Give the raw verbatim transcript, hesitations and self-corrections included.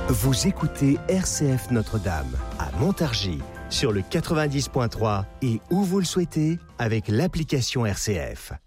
Vous écoutez R C F Notre-Dame à Montargis sur le quatre-vingt-dix point trois et où vous le souhaitez avec l'application R C F.